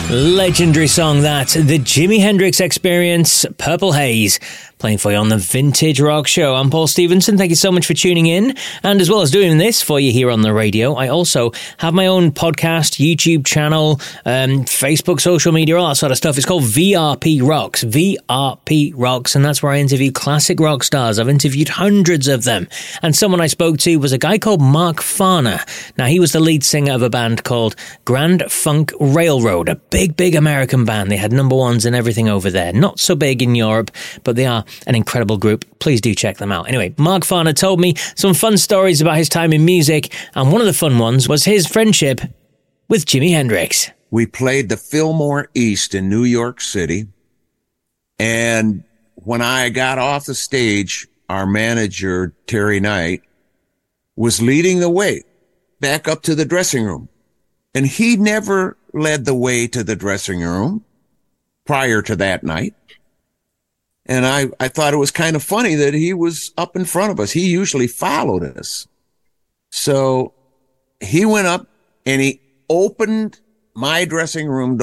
Legendary song that, the Jimi Hendrix Experience, Purple Haze, playing for you on the Vintage Rock Show. I'm Paul Stevenson. Thank you so much for tuning in. And as well as doing this for you here on the radio, I also have my own podcast, YouTube channel, Facebook, social media, all that sort of stuff. It's called VRP Rocks, VRP Rocks, and that's where I interview classic rock stars. I've interviewed hundreds of them. And someone I spoke to was a guy called Mark Farner. Now, he was the lead singer of a band called Grand Funk Railroad, a big American band. They had number ones and everything over there. Not so big in Europe, but they are an incredible group. Please do check them out. Anyway, Mark Farner told me some fun stories about his time in music, and one of the fun ones was his friendship with Jimi Hendrix. We played the Fillmore East in New York City, and when I got off the stage, our manager, Terry Knight, was leading the way back up to the dressing room. And he never led the way to the dressing room prior to that night. And I thought it was kind of funny that he was up in front of us. He usually followed us. So he went up and he opened my dressing room door.